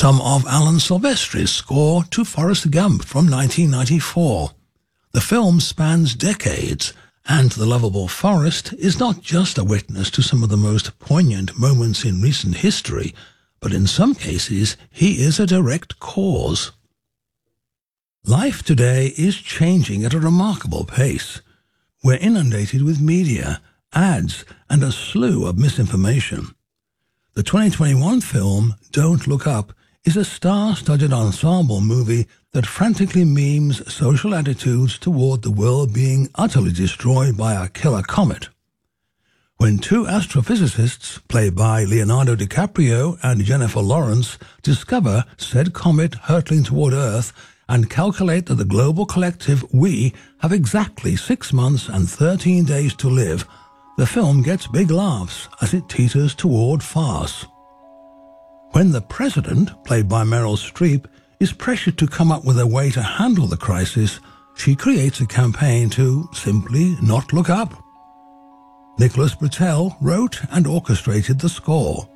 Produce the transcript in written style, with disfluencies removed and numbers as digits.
some of Alan Silvestri's score to Forrest Gump from 1994. The film spans decades, and The Lovable Forrest is not just a witness to some of the most poignant moments in recent history, but in some cases he is a direct cause. Life today is changing at a remarkable pace. We're inundated with media, ads, and a slew of misinformation. The 2021 film Don't Look Up is a star-studded ensemble movie that frantically memes social attitudes toward the world being utterly destroyed by a killer comet. When two astrophysicists, played by Leonardo DiCaprio and Jennifer Lawrence, discover said comet hurtling toward Earth and calculate that the global collective we have exactly 6 months and 13 days to live, the film gets big laughs as it teeters toward farce. When the president, played by Meryl Streep, is pressured to come up with a way to handle the crisis, she creates a campaign to simply not look up. Nicholas Britell wrote and orchestrated the score.